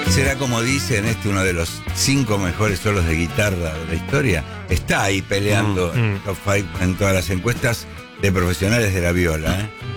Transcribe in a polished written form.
Será como dicen, uno de los 5 mejores solos de guitarra de la historia. Está ahí peleando top 5 en todas las encuestas de profesionales de la viola, ¿eh?